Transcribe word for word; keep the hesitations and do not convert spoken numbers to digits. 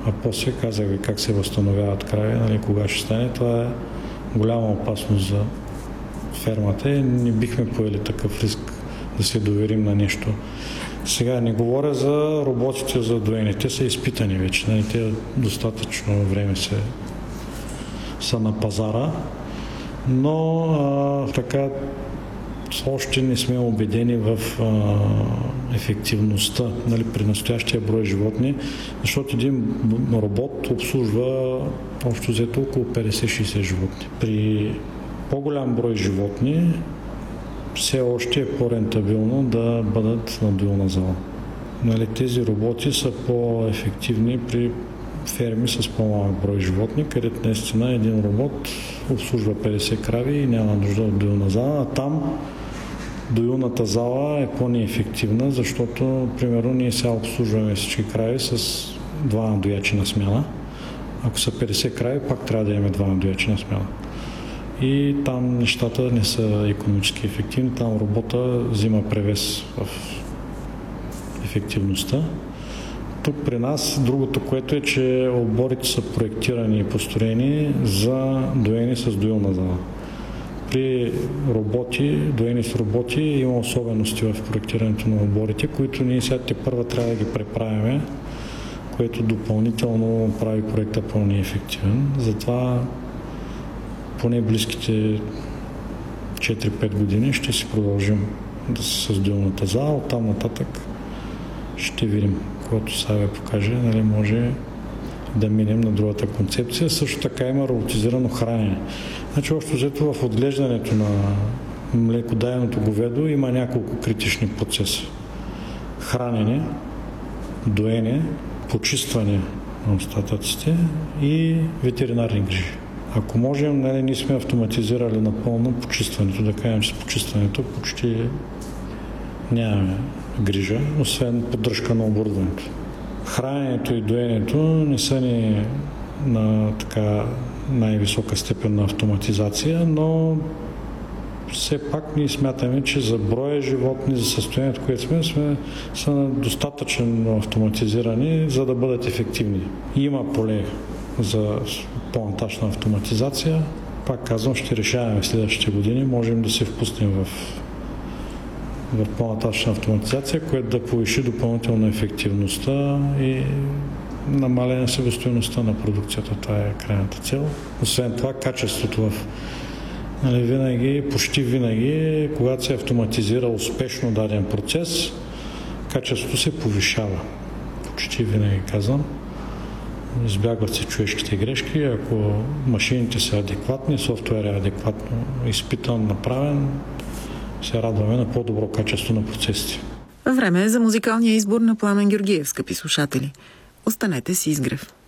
А после казах ви как се възстановяват крави, нали, кога ще стане. Това е голяма опасност за фермата и не бихме поели такъв риск да се доверим на нещо. Сега не говоря за роботите за доене. Те са изпитани вече. Нали, те достатъчно време се, са на пазара, но а, така още не сме убедени в а, ефективността, нали, при настоящия брой животни, защото един робот обслужва общо взето около петдесет-шейсет животни. При по-голям брой животни все още е по-рентабилно да бъдат на дуална зала. Нали, тези роботи са по-ефективни при ферми с по-малък брой животни, където наистина един робот обслужва петдесет крави и няма нужда от дуална зала, а там доилната зала е по-неефективна, защото, примерно, ние сега обслужваме всички крави с два надоячи на смяна. Ако са петдесет крави, пак трябва да имаме два надоячи на смяна. И там нещата не са икономически ефективни, там робота взима превес в ефективността. Тук при нас другото, което е, че оборите са проектирани и построени за доени с доилна зала. При роботи, доени с роботи има особености в проектирането на оборите, които ние сега те първа трябва да ги преправяме, което допълнително прави проекта по-неефективен. Затова поне близките четири-пет години ще си продължим да се с дуалната зала. Оттам нататък ще видим, когато Савия покаже, нали, може да минем на другата концепция. Също така има роботизирано хранене. Значи, общо взето в отглеждането на млекодайното говедо има няколко критични процеса. Хранене, доене, почистване на остатъците и ветеринарни грижи. Ако можем, нали, ние сме автоматизирали напълно почистването, да кажем, че с почистването почти нямаме грижа, освен поддръжка на оборудването. Храненето и доенето не са ни на така най-висока степен на автоматизация, но все пак ние смятаме, че за броя животни, за състоянието, което сме, сме са достатъчно автоматизирани, за да бъдат ефективни. Има поле за по-нататъчна автоматизация. Пак казвам, ще решаваме в следващите години, можем да се впуснем в, в по-нататъчна автоматизация, което да повиши допълнително ефективността и намаляне себестойността на продукцията. Това е крайната цел. Освен това, качеството в, нали, винаги, почти винаги, когато се автоматизира успешно даден процес, качеството се повишава. Почти винаги казвам. Избягват се човешките грешки. Ако машините са адекватни, софтуер е адекватно изпитан, направен, се радваме на по-добро качество на процесите. Време е за музикалния избор на Пламен Георгиев, скъпи слушатели. Останете с Изгрев.